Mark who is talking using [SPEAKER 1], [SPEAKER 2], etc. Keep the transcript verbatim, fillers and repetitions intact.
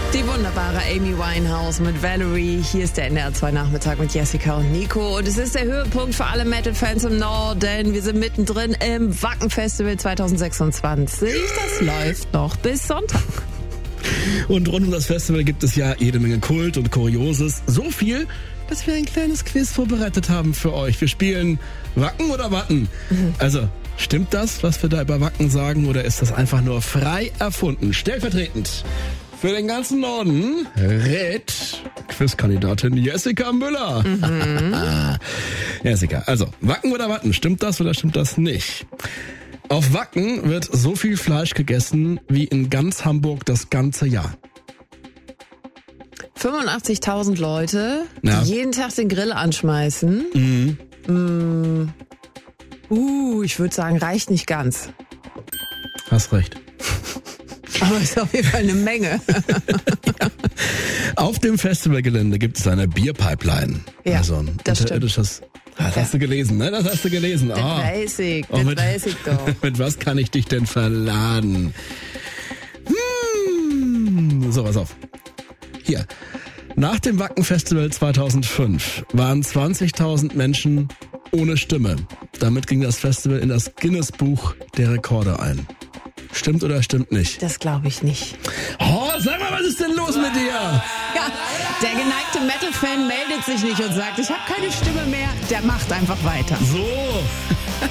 [SPEAKER 1] Die wunderbare Amy Winehouse mit Valerie. Hier ist der N D R zwei Nachmittag mit Jessica und Nico. Und es ist der Höhepunkt für alle Metal-Fans im Norden. Wir sind mittendrin im Wacken-Festival zwanzig sechsundzwanzig. Das läuft noch bis Sonntag.
[SPEAKER 2] Und rund um das Festival gibt es ja jede Menge Kult und Kurioses. So viel, dass wir ein kleines Quiz vorbereitet haben für euch. Wir spielen Wacken oder Watten. Mhm. Also, stimmt das, was wir da über Wacken sagen, oder ist das einfach nur frei erfunden? Stellvertretend für den ganzen Norden rät Quizkandidatin Jessica Müller. Mhm. Jessica, also Wacken oder Watten, stimmt das oder stimmt das nicht? Auf Wacken wird so viel Fleisch gegessen wie in ganz Hamburg das ganze Jahr.
[SPEAKER 1] fünfundachtzigtausend Leute,
[SPEAKER 2] ja.
[SPEAKER 1] die jeden Tag den Grill anschmeißen. Mhm. Mm. Uh, ich würde sagen, reicht nicht ganz.
[SPEAKER 2] Hast recht.
[SPEAKER 1] Aber ist auf jeden Fall eine Menge.
[SPEAKER 2] Ja. Auf dem Festivalgelände gibt es eine Bierpipeline.
[SPEAKER 1] Ja,
[SPEAKER 2] also ein
[SPEAKER 1] das
[SPEAKER 2] unterirdisches.
[SPEAKER 1] stimmt.
[SPEAKER 2] Das hast du gelesen, ne? Das hast du gelesen.
[SPEAKER 1] Das
[SPEAKER 2] oh.
[SPEAKER 1] weiß ich, das
[SPEAKER 2] oh, mit,
[SPEAKER 1] weiß ich doch.
[SPEAKER 2] Mit was kann ich dich denn verladen? Hm. So, pass auf. Hier. Nach dem Wacken-Festival zweitausendfünf waren zwanzigtausend Menschen ohne Stimme. Damit ging das Festival in das Guinness-Buch der Rekorde ein. Stimmt oder stimmt nicht?
[SPEAKER 1] Das glaube ich nicht.
[SPEAKER 2] Oh, sag mal, was ist denn los mit dir?
[SPEAKER 1] Ja, der geneigte Metal-Fan meldet sich nicht und sagt, ich habe keine Stimme mehr. Der macht einfach weiter.
[SPEAKER 2] So.